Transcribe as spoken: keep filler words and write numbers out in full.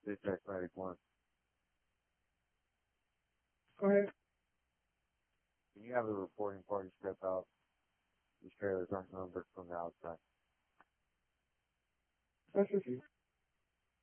Dispatch Medic one. Go ahead. Can you have the reporting party step out? These trailers aren't numbered from the outside. That's with you.